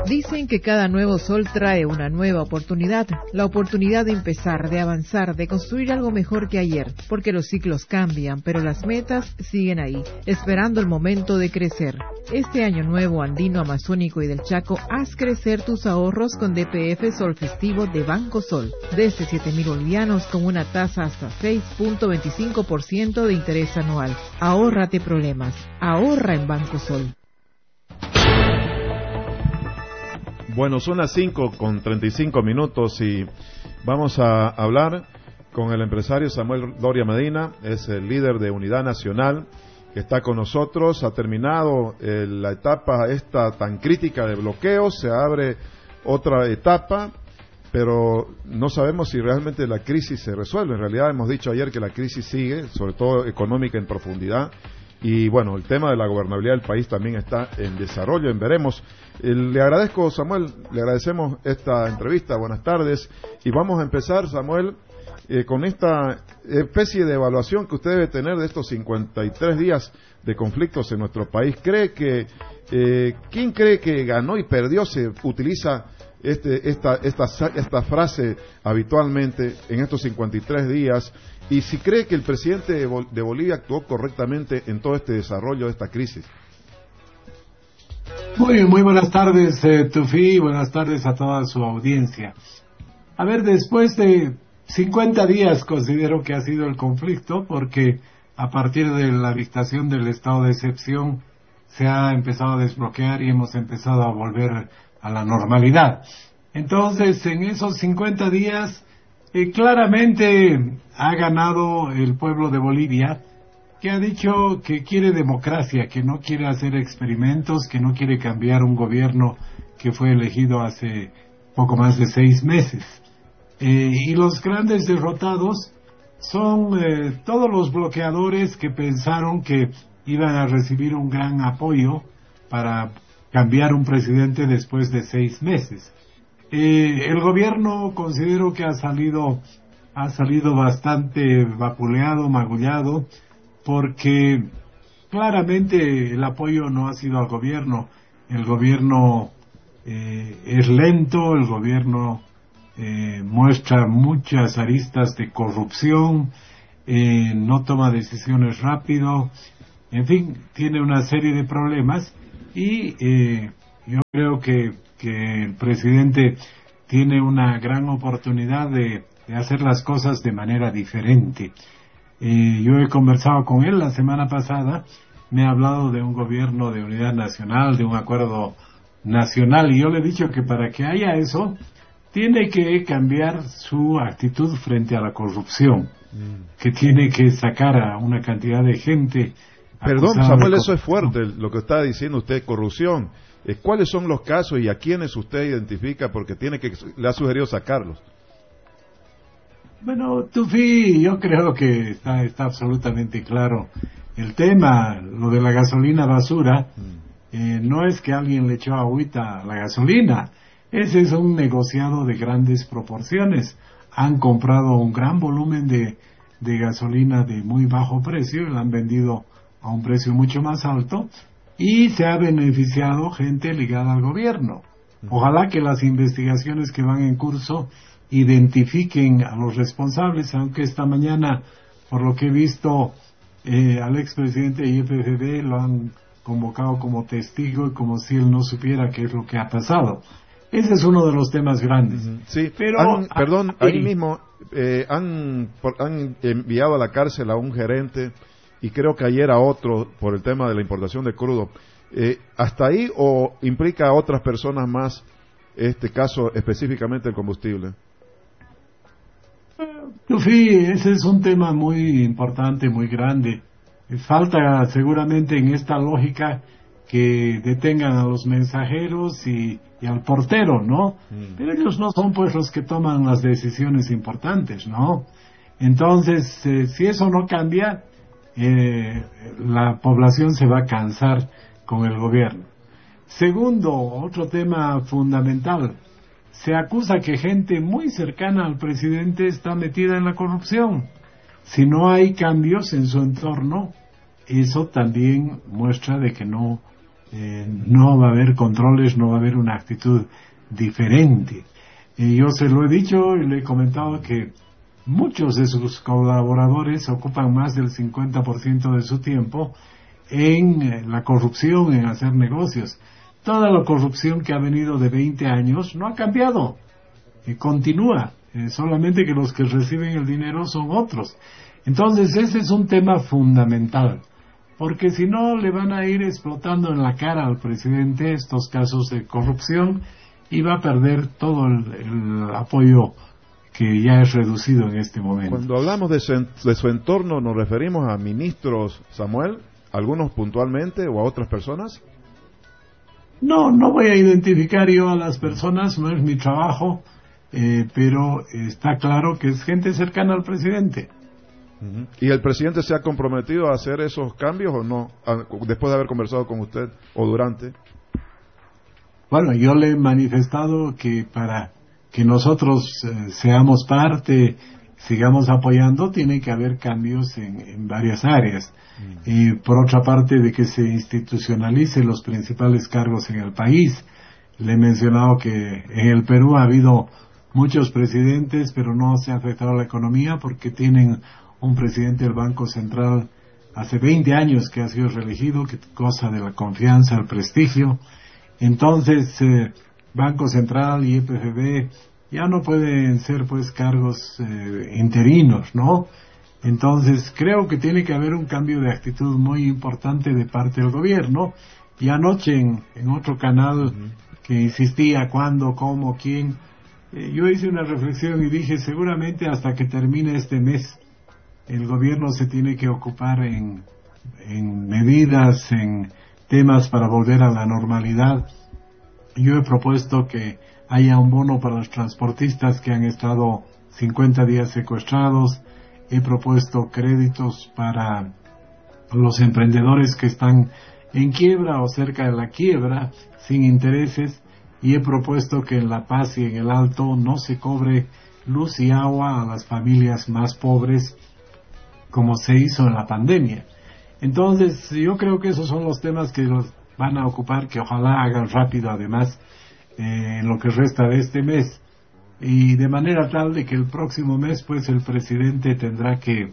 Dicen que cada nuevo sol trae una nueva oportunidad, la oportunidad de empezar, de avanzar, de construir algo mejor que ayer, porque los ciclos cambian, pero las metas siguen ahí, esperando el momento de crecer. Este año nuevo andino, amazónico y del Chaco, haz crecer tus ahorros con DPF Sol Festivo de Banco Sol, desde 7.000 bolivianos con una tasa hasta 6.25% de interés anual. Ahórrate problemas, ahorra en Banco Sol. Bueno, son las 5:35 y vamos a hablar con el empresario Samuel Doria Medina, es el líder de Unidad Nacional, que está con nosotros. Ha terminado la etapa esta tan crítica de bloqueos, se abre otra etapa, pero no sabemos si realmente la crisis se resuelve. En realidad hemos dicho ayer que la crisis sigue, sobre todo económica en profundidad. Y bueno, el tema de la gobernabilidad del país también está en desarrollo, veremos. Le agradezco, Samuel, le agradecemos esta entrevista, buenas tardes. Y vamos a empezar, Samuel, con esta especie de evaluación que usted debe tener de estos 53 días de conflictos en nuestro país. ¿Quién cree que ganó y perdió? Se utiliza esta frase habitualmente en estos 53 días. Y si cree que el presidente de Bolivia actuó correctamente en todo este desarrollo de esta crisis. Muy buenas tardes, Tufi, buenas tardes a toda su audiencia. A ver, después de 50 días considero que ha sido el conflicto, porque a partir de la dictación del estado de excepción se ha empezado a desbloquear y hemos empezado a volver a la normalidad. Entonces, en esos 50 días, claramente ha ganado el pueblo de Bolivia, que ha dicho que quiere democracia, que no quiere hacer experimentos, que no quiere cambiar un gobierno que fue elegido hace poco más de 6 meses. Y los grandes derrotados son todos los bloqueadores que pensaron que iban a recibir un gran apoyo para cambiar un presidente después de 6 meses. El gobierno considero que ha salido bastante vapuleado, magullado, porque claramente el apoyo no ha sido al gobierno. El gobierno es lento, el gobierno muestra muchas aristas de corrupción, no toma decisiones rápido, en fin, tiene una serie de problemas y yo creo que el presidente tiene una gran oportunidad de hacer las cosas de manera diferente. Yo he conversado con él la semana pasada, me ha hablado de un gobierno de unidad nacional, de un acuerdo nacional, y yo le he dicho que para que haya eso, tiene que cambiar su actitud frente a la corrupción, que tiene que sacar a una cantidad de gente. Perdón, Samuel, eso es fuerte, lo que está diciendo usted, corrupción. ¿Cuáles son los casos y a quiénes usted identifica? Porque le ha sugerido sacarlos. Bueno, Tufi, yo creo que está absolutamente claro. El tema, lo de la gasolina basura, no es que alguien le echó agüita a la gasolina. Ese es un negociado de grandes proporciones. Han comprado un gran volumen de gasolina de muy bajo precio y la han vendido a un precio mucho más alto y se ha beneficiado gente ligada al gobierno. Ojalá que las investigaciones que van en curso identifiquen a los responsables, aunque esta mañana, por lo que he visto, al expresidente de IFFB lo han convocado como testigo y como si él no supiera qué es lo que ha pasado. Ese es uno de los temas grandes. Sí, pero ahí mismo han enviado a la cárcel a un gerente y creo que ayer a otro por el tema de la importación de crudo. ¿Hasta ahí o implica a otras personas más este caso específicamente el combustible? Luffy, ese es un tema muy importante, muy grande. Falta seguramente en esta lógica que detengan a los mensajeros y al portero, ¿no? Pero ellos no son pues los que toman las decisiones importantes, ¿no? Entonces, si eso no cambia, la población se va a cansar con el gobierno. Segundo, otro tema fundamental, se acusa que gente muy cercana al presidente está metida en la corrupción. Si no hay cambios en su entorno, eso también muestra de que no no va a haber controles, no va a haber una actitud diferente. Yo se lo he dicho y le he comentado que muchos de sus colaboradores ocupan más del 50% de su tiempo en la corrupción, en hacer negocios. Toda la corrupción que ha venido de 20 años no ha cambiado, continúa, solamente que los que reciben el dinero son otros. Entonces ese es un tema fundamental, porque si no le van a ir explotando en la cara al presidente estos casos de corrupción y va a perder todo el apoyo que ya es reducido en este momento. Cuando hablamos de su entorno, ¿nos referimos a ministros, Samuel? ¿Algunos puntualmente o a otras personas? No voy a identificar yo a las personas, no es mi trabajo, pero está claro que es gente cercana al presidente. Uh-huh. ¿Y el presidente se ha comprometido a hacer esos cambios o no, después de haber conversado con usted o durante? Bueno, yo le he manifestado que para que nosotros seamos parte, sigamos apoyando, tiene que haber cambios en varias áreas. Y por otra parte, de que se institucionalicen los principales cargos en el país. Le he mencionado que en el Perú ha habido muchos presidentes, pero no se ha afectado la economía porque tienen un presidente del Banco Central hace 20 años que ha sido reelegido, que goza de la confianza, el prestigio. Entonces, Banco Central y EPFB ya no pueden ser pues cargos interinos, ¿no? Entonces creo que tiene que haber un cambio de actitud muy importante de parte del gobierno. Y anoche en otro canal que insistía cuándo, cómo, quién, yo hice una reflexión y dije seguramente hasta que termine este mes el gobierno se tiene que ocupar en medidas, en temas para volver a la normalidad. Yo he propuesto que haya un bono para los transportistas que han estado 50 días secuestrados. He propuesto créditos para los emprendedores que están en quiebra o cerca de la quiebra, sin intereses. Y he propuesto que en La Paz y en el Alto no se cobre luz y agua a las familias más pobres, como se hizo en la pandemia. Entonces, yo creo que esos son los temas que los van a ocupar, que ojalá hagan rápido además en lo que resta de este mes, y de manera tal de que el próximo mes pues el presidente tendrá que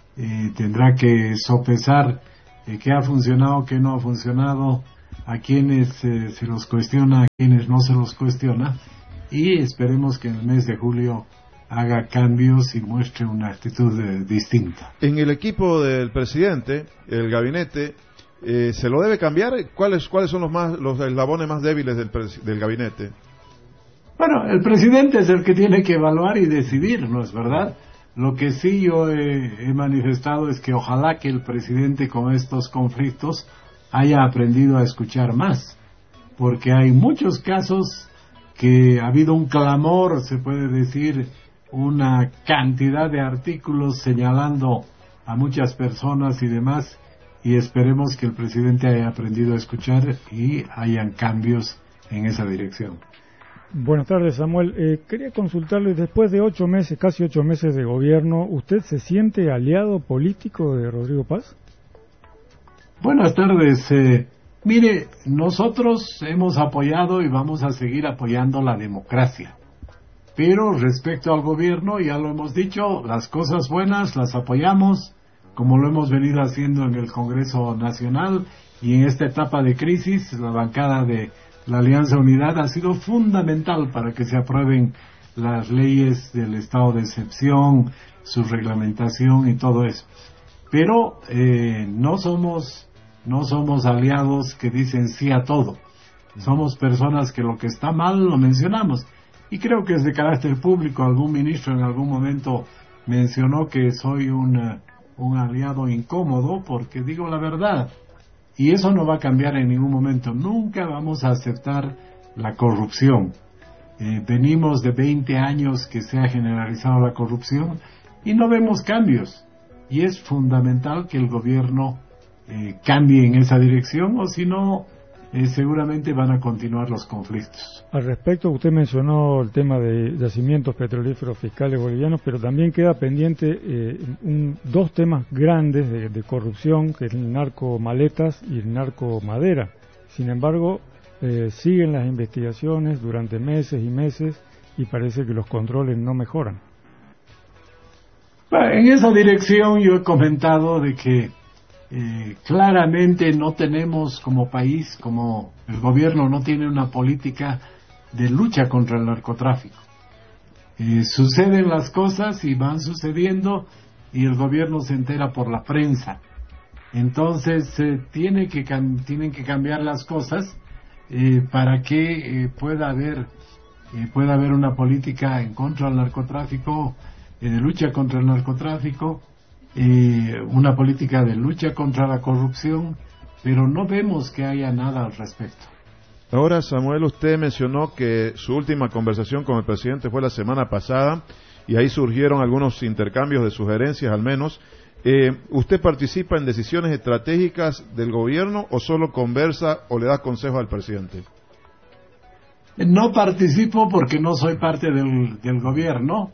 sopesar qué ha funcionado, qué no ha funcionado, a quienes se los cuestiona, a quienes no se los cuestiona, y esperemos que en el mes de julio haga cambios y muestre una actitud distinta. En el equipo del presidente, el gabinete, ¿se lo debe cambiar? ¿Cuáles son los eslabones más débiles del gabinete? Bueno, el presidente es el que tiene que evaluar y decidir, ¿no es verdad? Lo que sí yo he manifestado es que ojalá que el presidente con estos conflictos haya aprendido a escuchar más, porque hay muchos casos que ha habido un clamor, se puede decir, una cantidad de artículos señalando a muchas personas y demás, y esperemos que el presidente haya aprendido a escuchar y hayan cambios en esa dirección. Buenas tardes, Samuel. Quería consultarle, después de 8 meses, casi 8 meses de gobierno, ¿usted se siente aliado político de Rodrigo Paz? Buenas tardes. Mire, nosotros hemos apoyado y vamos a seguir apoyando la democracia. Pero respecto al gobierno, ya lo hemos dicho, las cosas buenas las apoyamos, como lo hemos venido haciendo en el Congreso Nacional, y en esta etapa de crisis, la bancada de la Alianza Unidad ha sido fundamental para que se aprueben las leyes del estado de excepción, su reglamentación y todo eso. Pero no somos aliados que dicen sí a todo. Somos personas que lo que está mal lo mencionamos. Y creo que es de carácter público. Algún ministro en algún momento mencionó que soy un aliado incómodo porque digo la verdad. Y eso no va a cambiar en ningún momento. Nunca vamos a aceptar la corrupción. Venimos de 20 años que se ha generalizado la corrupción y no vemos cambios. Y es fundamental que el gobierno cambie en esa dirección, o si no, seguramente van a continuar los conflictos. Al respecto, usted mencionó el tema de yacimientos petrolíferos fiscales bolivianos, pero también queda pendiente dos temas grandes de corrupción, que es el narco maletas y el narco madera. Sin embargo, siguen las investigaciones durante meses y meses y parece que los controles no mejoran. En esa dirección yo he comentado de que claramente no tenemos como país, como el gobierno no tiene una política de lucha contra el narcotráfico. Suceden las cosas y van sucediendo y el gobierno se entera por la prensa. Entonces tienen que cambiar las cosas para que pueda haber una política en contra del narcotráfico, de lucha contra el narcotráfico, una política de lucha contra la corrupción, pero no vemos que haya nada al respecto. Ahora, Samuel, usted mencionó que su última conversación con el presidente fue la semana pasada y ahí surgieron algunos intercambios de sugerencias al menos. ¿Usted participa en decisiones estratégicas del gobierno o solo conversa o le da consejos al presidente? No participo porque no soy parte del gobierno.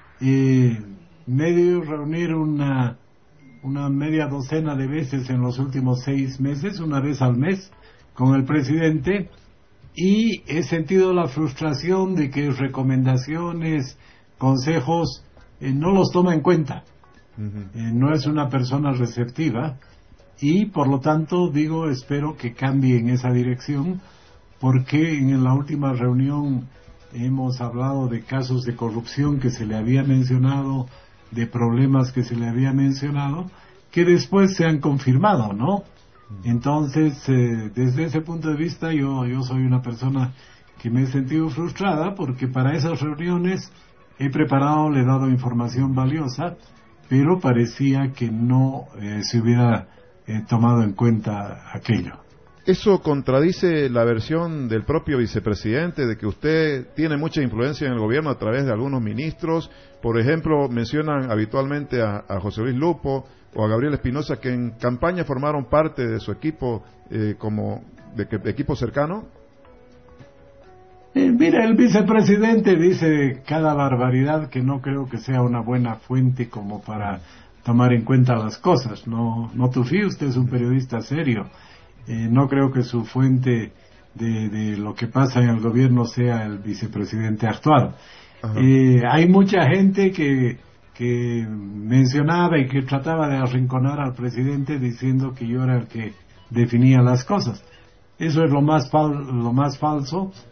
Me he debido reunir una media docena de veces en los últimos 6 meses, una vez al mes, con el presidente, y he sentido la frustración de que recomendaciones, consejos, no los toma en cuenta. No es una persona receptiva y por lo tanto espero que cambie en esa dirección, porque en la última reunión hemos hablado de casos de corrupción que se le había mencionado, de problemas que se le había mencionado, que después se han confirmado, ¿no? Entonces, desde ese punto de vista, yo soy una persona que me he sentido frustrada, porque para esas reuniones he preparado, le he dado información valiosa, pero parecía que no se hubiera tomado en cuenta aquello. ¿Eso contradice la versión del propio vicepresidente de que usted tiene mucha influencia en el gobierno a través de algunos ministros? Por ejemplo, mencionan habitualmente a José Luis Lupo o a Gabriel Espinosa, que en campaña formaron parte de su equipo, como de equipo cercano. Mira, el vicepresidente dice cada barbaridad que no creo que sea una buena fuente como para tomar en cuenta las cosas. No Tufí, usted es un periodista serio. No creo que su fuente de lo que pasa en el gobierno sea el vicepresidente actual. Hay mucha gente que mencionaba y que trataba de arrinconar al presidente diciendo que yo era el que definía las cosas. Eso es lo más falso.